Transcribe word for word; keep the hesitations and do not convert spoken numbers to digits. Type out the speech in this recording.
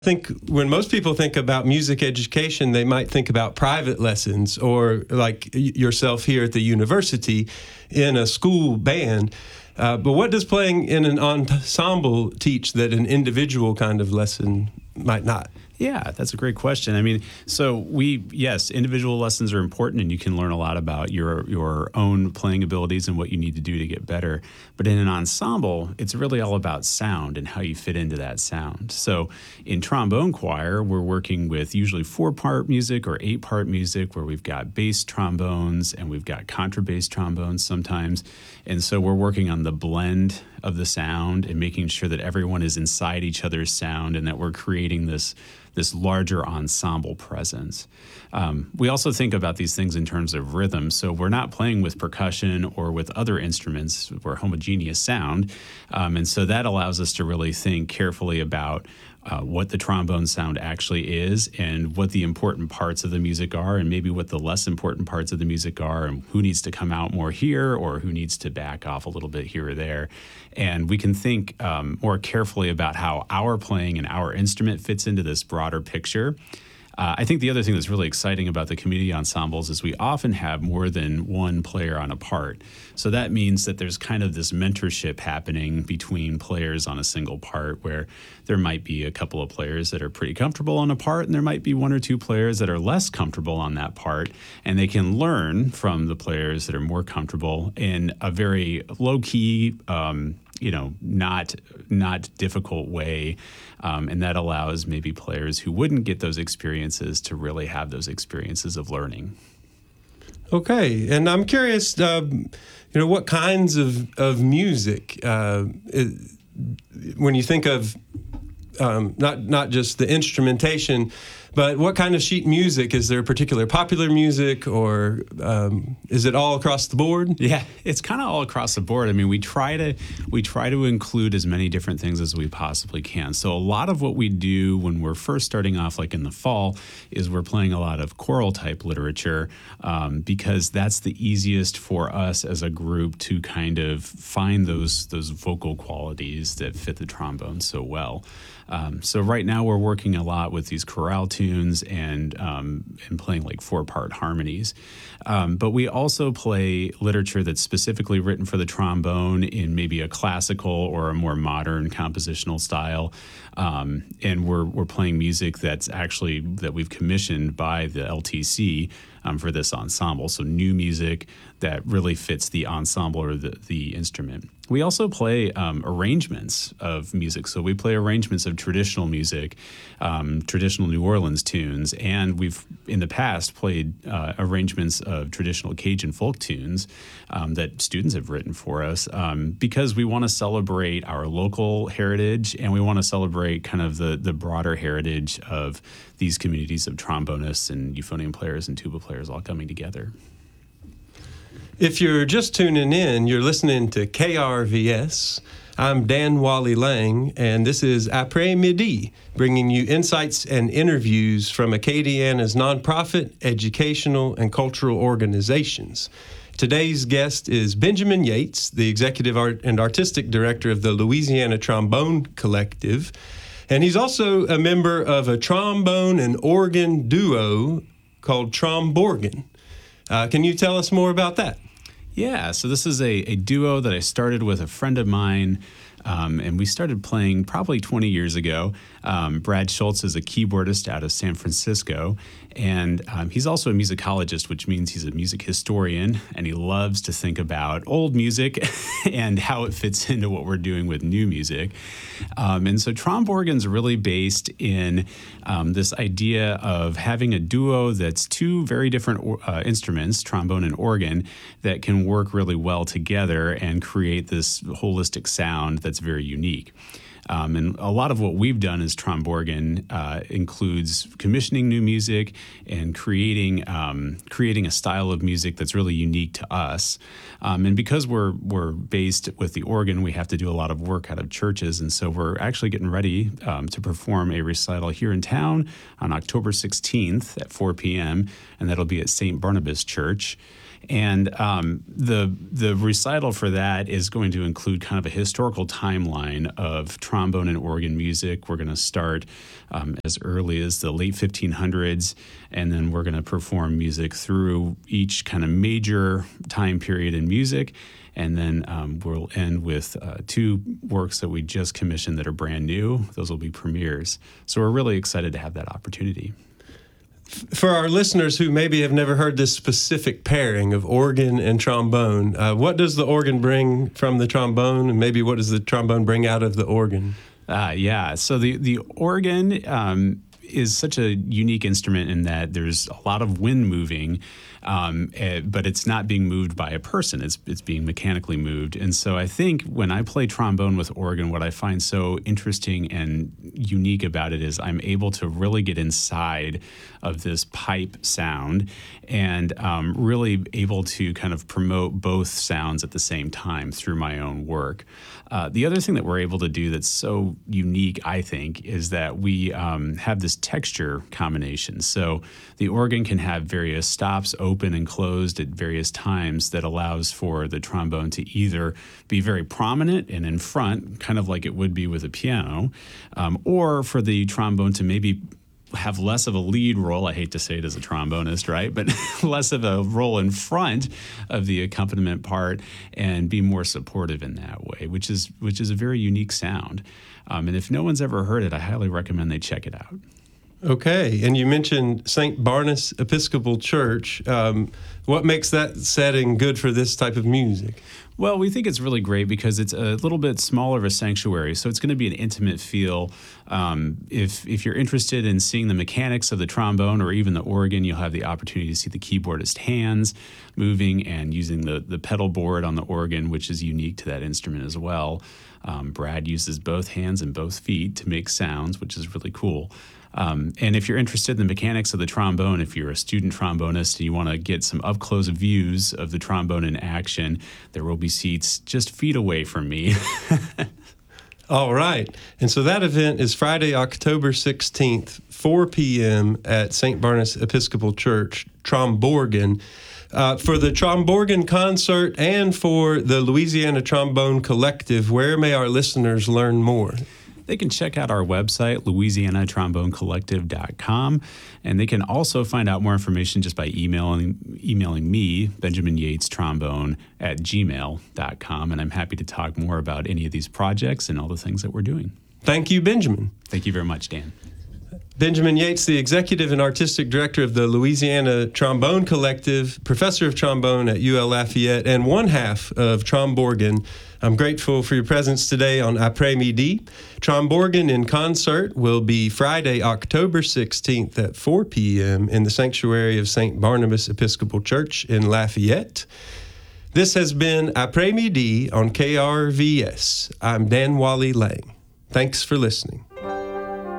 I think when most people think about music education, they might think about private lessons or like yourself here at the university in a school band. Uh, but what does playing in an ensemble teach that an individual kind of lesson might not? Yeah, that's a great question. I mean, so we, yes, individual lessons are important and you can learn a lot about your your own playing abilities and what you need to do to get better. But in an ensemble, it's really all about sound and how you fit into that sound. So in trombone choir, we're working with usually four-part music or eight-part music where we've got bass trombones and we've got contrabass trombones sometimes. And so we're working on the blend of the sound and making sure that everyone is inside each other's sound and that we're creating this this larger ensemble presence. Um, we also think about these things in terms of rhythm. So we're not playing with percussion or with other instruments. We're homogeneous sound. Um, and so that allows us to really think carefully about Uh, what the trombone sound actually is and what the important parts of the music are and maybe what the less important parts of the music are and who needs to come out more here or who needs to back off a little bit here or there. And we can think um, more carefully about how our playing and our instrument fits into this broader picture. Uh, I think the other thing that's really exciting about the community ensembles is we often have more than one player on a part. So that means that there's kind of this mentorship happening between players on a single part where there might be a couple of players that are pretty comfortable on a part and there might be one or two players that are less comfortable on that part, and they can learn from the players that are more comfortable in a very low-key, um, you know, not not difficult way. Um, and that allows maybe players who wouldn't get those experiences to really have those experiences of learning. Okay, and I'm curious, uh, you know, what kinds of, of music, uh, it, when you think of um, not not just the instrumentation, but what kind of sheet music? Is there particular popular music, or um, is it all across the board? Yeah, it's kind of all across the board. I mean, we try to we try to include as many different things as we possibly can. So a lot of what we do when we're first starting off, like in the fall, is we're playing a lot of choral type literature um, because that's the easiest for us as a group to kind of find those those vocal qualities that fit the trombone so well. Um, so right now we're working a lot with these chorale tunes and um, and playing like four-part harmonies. Um, but we also play literature that's specifically written for the trombone in maybe a classical or a more modern compositional style. Um, and we're we're playing music that's actually that we've commissioned by the L T C um, for this ensemble. So new music that really fits the ensemble or the, the instrument. We also play um, arrangements of music. So we play arrangements of traditional music, um, traditional New Orleans tunes, and we've in the past played uh, arrangements of traditional Cajun folk tunes um, that students have written for us um, because we want to celebrate our local heritage and we want to celebrate kind of the, the broader heritage of these communities of trombonists and euphonium players and tuba players all coming together. If you're just tuning in, you're listening to K R V S. I'm Dan Wally Lang, and this is Après Midi, bringing you insights and interviews from Acadiana's nonprofit, educational, and cultural organizations. Today's guest is Benjamin Yates, the Executive Art and Artistic Director of the Louisiana Trombone Collective, and he's also a member of a trombone and organ duo called Tromborgan. Uh, can you tell us more about that? Yeah, so this is a, a duo that I started with a friend of mine, um, and we started playing probably twenty years ago. Um, Brad Schultz is a keyboardist out of San Francisco, and um, he's also a musicologist, which means he's a music historian, and he loves to think about old music and how it fits into what we're doing with new music. Um, and so Tromborgan's really based in um, this idea of having a duo that's two very different uh, instruments, trombone and organ, that can work really well together and create this holistic sound that's very unique. Um, and a lot of what we've done as Tromborgan uh, includes commissioning new music and creating um, creating a style of music that's really unique to us. Um, and because we're we're based with the organ, we have to do a lot of work out of churches. And so we're actually getting ready um, to perform a recital here in town on October sixteenth at four p.m., and that'll be at Saint Barnabas Church. And um, the the recital for that is going to include kind of a historical timeline of trombone and organ music. We're going to start um, as early as the late fifteen hundreds, and then we're going to perform music through each kind of major time period in music. And then um, we'll end with uh, two works that we just commissioned that are brand new. Those will be premieres. So we're really excited to have that opportunity. For our listeners who maybe have never heard this specific pairing of organ and trombone, uh, what does the organ bring from the trombone, and maybe what does the trombone bring out of the organ? Uh, yeah, so the, the organ um, is such a unique instrument in that there's a lot of wind moving, um, uh, but it's not being moved by a person. It's it's being mechanically moved. And so I think when I play trombone with organ, what I find so interesting and unique about it is I'm able to really get inside of this pipe sound and um, really able to kind of promote both sounds at the same time through my own work. Uh, the other thing that we're able to do that's so unique, I think, is that we um, have this texture combination. So the organ can have various stops open and closed at various times that allows for the trombone to either be very prominent and in front, kind of like it would be with a piano, um, or for the trombone to maybe have less of a lead role. I hate to say it as a trombonist, right? But less of a role in front of the accompaniment part and be more supportive in that way, which is which is a very unique sound. Um, and if no one's ever heard it, I highly recommend they check it out. Okay, and you mentioned Saint Barnabas Episcopal Church. Um, what makes that setting good for this type of music? Well, we think it's really great because it's a little bit smaller of a sanctuary, so it's going to be an intimate feel. Um, if if you're interested in seeing the mechanics of the trombone or even the organ, you'll have the opportunity to see the keyboardist hands moving and using the, the pedal board on the organ, which is unique to that instrument as well. Um, Brad uses both hands and both feet to make sounds, which is really cool. Um, and if you're interested in the mechanics of the trombone, if you're a student trombonist and you want to get some up-close views of the trombone in action, there will be seats just feet away from me. All right. And so that event is Friday, October sixteenth, four p.m. at Saint Barnabas Episcopal Church, Tromborgan. Uh, for the Tromborgan concert and for the Louisiana Trombone Collective, where may our listeners learn more? They can check out our website, louisiana trombone collective dot com, and they can also find out more information just by emailing emailing me, Benjamin Yates Trombone, at gmail dot com, and I'm happy to talk more about any of these projects and all the things that we're doing. Thank you, Benjamin. Thank you very much, Dan. Benjamin Yates, the executive and artistic director of the Louisiana Trombone Collective, professor of trombone at U L Lafayette, and one half of Tromborgan. I'm grateful for your presence today on Après-Midi. Tromborgan in concert will be Friday, October sixteenth at four p.m. in the sanctuary of Saint Barnabas Episcopal Church in Lafayette. This has been Après-Midi on K R V S. I'm Dan Wally Lang. Thanks for listening.